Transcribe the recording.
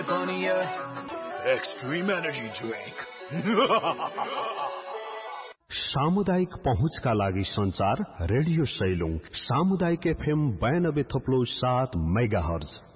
Extreme energy drink. सामुदायिक पहुँचका लागि संचार रेडियो सैलुङ सामुदायिक FM 92.7 मेगाहर्ज